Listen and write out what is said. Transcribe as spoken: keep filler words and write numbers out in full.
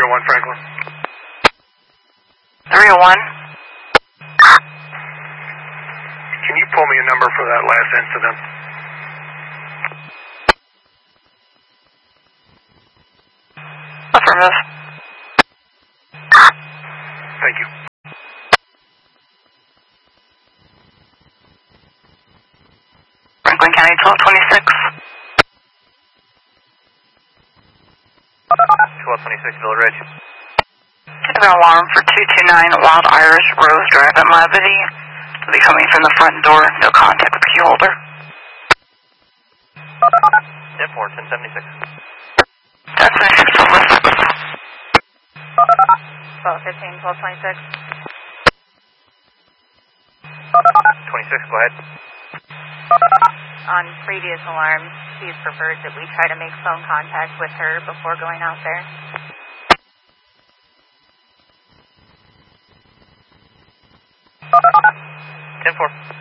oh one Franklin. three oh one. Can you pull me a number for that last incident? Affirmative. Thank you. Franklin County twelve twenty-six. twelve twenty-six Villa Ridge. Give an alarm for two two nine Wild Irish Rose Drive at Mlavity. Will be coming from the front door. No contact with key holder. ten four, ten seventy-six. ten seventy-six, twelve twenty-six. twelve fifteen, twelve twenty-six. twenty-six, go ahead. On previous alarms, she's preferred that we try to make phone contact with her before going out there. ten four.